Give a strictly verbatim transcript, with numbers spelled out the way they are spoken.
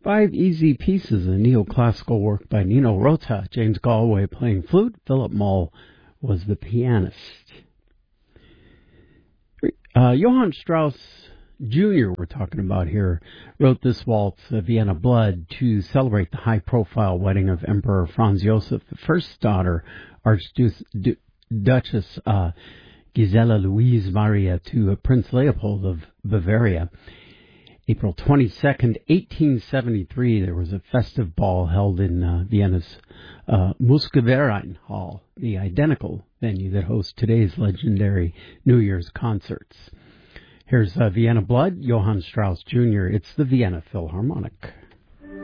Five Easy Pieces, a neoclassical work by Nino Rota. James Galway playing flute. Philip Mull was the pianist. Uh, Johann Strauss Junior, we're talking about here, wrote this waltz, uh, Vienna Blood, to celebrate the high-profile wedding of Emperor Franz Joseph I's daughter, Archduchess uh, Gisela Louise Maria, to uh, Prince Leopold of Bavaria. April twenty-second, eighteen seventy-three, there was a festive ball held in uh, Vienna's uh, Musikverein Hall, the identical venue that hosts today's legendary New Year's concerts. Here's uh, Vienna Blood, Johann Strauss Junior It's the Vienna Philharmonic.